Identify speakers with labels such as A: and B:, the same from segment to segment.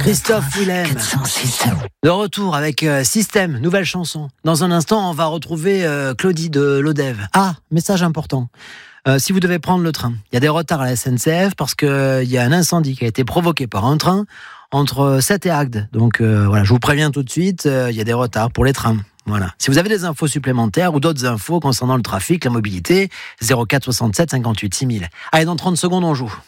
A: Christophe Willem. De retour avec Système, nouvelle chanson. Dans un instant, on va retrouver Claudie de l'Odève. Ah, message important. Si vous devez prendre le train, il y a des retards à la SNCF parce qu'il y a un incendie qui a été provoqué par un train entre Sète et Agde. Donc voilà, je vous préviens tout de suite, il y a des retards pour les trains. Voilà. Si vous avez des infos supplémentaires ou d'autres infos concernant le trafic, la mobilité, 04 67 58 6000. Allez, dans 30 secondes, on joue.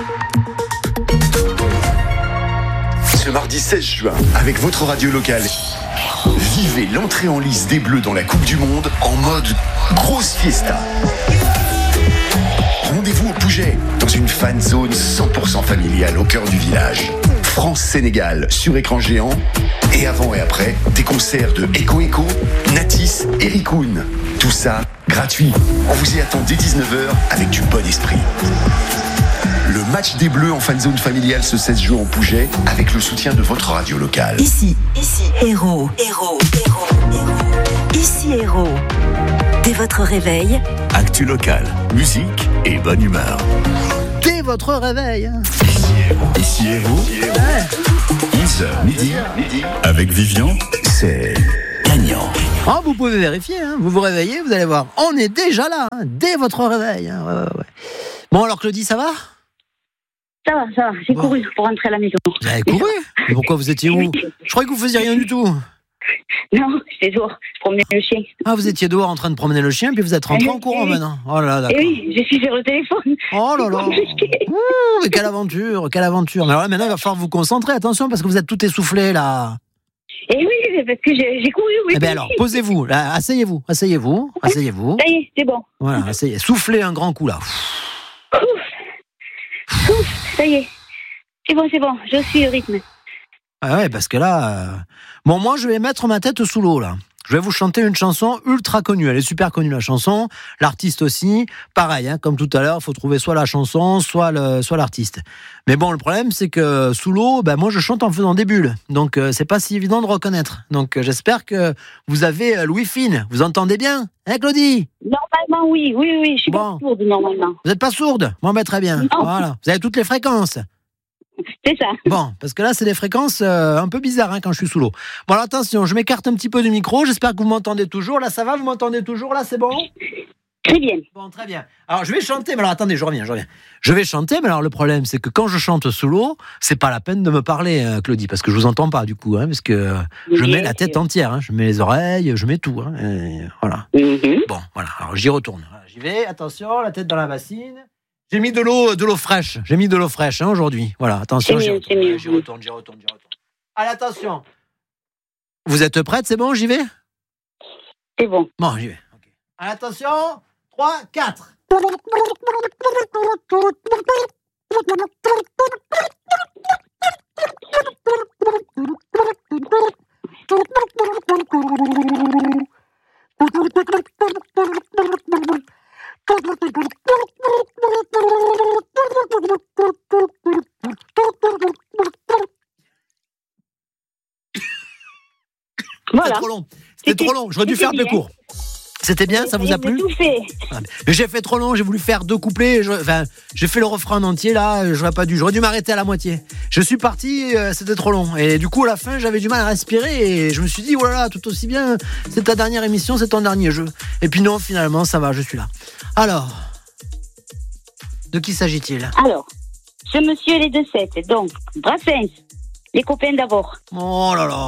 B: Ce mardi 16 juin, avec votre radio locale, vivez l'entrée en lice des Bleus dans la Coupe du Monde en mode grosse fiesta. Rendez-vous au Pouget, dans une fan zone 100% familiale au cœur du village. France-Sénégal sur écran géant. Et avant et après, des concerts de Echo Echo, Natis et Rikun. Tout ça gratuit. On vous y attend dès 19h avec du bon esprit. Le match des Bleus en fan zone familiale ce 16 juin au Pouget avec le soutien de votre radio locale.
C: Ici, Héros. Ici, Héros. Dès votre réveil,
D: actu local, musique et bonne humeur.
A: Dès votre réveil.
D: Ici Héros. 11h midi. Avec Vivian, c'est gagnant.
A: Oh, vous pouvez vérifier, hein. Vous vous réveillez, vous allez voir. On est déjà là, hein, dès votre réveil. Hein. Ouais. Bon, alors Claudie, ça va ?
E: Ça va. J'ai couru pour rentrer à la maison.
A: Vous avez couru ? Mais pourquoi vous étiez où ? Je croyais que vous faisiez rien du tout.
E: Non, j'étais dehors, je promenais le chien.
A: Ah, vous étiez dehors en train de promener le chien, puis vous êtes rentré en courant maintenant. Oh là là, d'accord.
E: Et oui, je suis sur le téléphone.
A: Oh là là. Mais quelle aventure. Mais alors là, maintenant, il va falloir vous concentrer. Attention, parce que vous êtes tout essoufflé, là.
E: Et oui, parce que j'ai couru. Oui,
A: eh bien alors, posez-vous. Là, asseyez-vous.
E: Ça y est, c'est bon.
A: Voilà, asseyez. Soufflez un grand coup, là.
E: Ouf, ça y est. C'est bon, je suis au rythme.
A: Ah ouais, parce que là... Bon, moi, je vais mettre ma tête sous l'eau, là. Je vais vous chanter une chanson ultra connue. Elle est super connue, la chanson. L'artiste aussi. Pareil, hein, comme tout à l'heure, il faut trouver soit la chanson, soit l'artiste. Mais bon, le problème, c'est que sous l'eau, moi, je chante en faisant des bulles. Donc, c'est pas si évident de reconnaître. Donc, j'espère que vous avez Louis Fine. Vous entendez bien ? Hein, Claudie ?
E: Normalement, oui. Je suis pas sourde, normalement.
A: Vous n'êtes pas sourde ? Bon, très bien.
E: Non.
A: Voilà. Vous avez toutes les fréquences.
E: C'est ça.
A: Bon, parce que là, c'est des fréquences un peu bizarres quand je suis sous l'eau. Bon, alors attention, je m'écarte un petit peu du micro. J'espère que vous m'entendez toujours. Là, ça va ? Vous m'entendez toujours ? Là, c'est bon ?
E: Très bien.
A: Bon, très bien. Alors, je vais chanter. Mais alors, attendez, je reviens. Je vais chanter, mais alors, le problème, c'est que quand je chante sous l'eau, c'est pas la peine de me parler, Claudie, parce que je vous entends pas, du coup, hein, parce que je mets la tête entière. Hein, je mets les oreilles, je mets tout. Hein, et voilà.
E: Mm-hmm.
A: Bon, voilà. Alors, j'y retourne. Voilà, j'y vais. Attention, la tête dans la bassine. J'ai mis de l'eau fraîche. J'ai mis de l'eau fraîche aujourd'hui. Voilà, attention, j'y retourne. Allez, attention. Vous êtes prête, c'est bon, j'y vais ?
E: C'est bon.
A: Bon, j'y vais. Okay. Allez, attention. 3, 4.
E: Voilà.
A: C'était trop long. J'aurais dû faire deux cours. C'était bien, ça vous a plu ?
E: Tout fait.
A: Mais j'ai fait trop long, j'ai voulu faire deux couplets. J'ai fait le refrain en entier là. J'aurais dû m'arrêter à la moitié. Je suis parti, c'était trop long. Et du coup, à la fin, j'avais du mal à respirer. Et je me suis dit, oh là là, tout aussi bien. C'est ta dernière émission, c'est ton dernier jeu. Et puis non, finalement, ça va, je suis là. Alors, de qui s'agit-il ?
E: Alors, ce monsieur, les 2-7. Donc, Brassens, les copains d'abord.
A: Oh là là.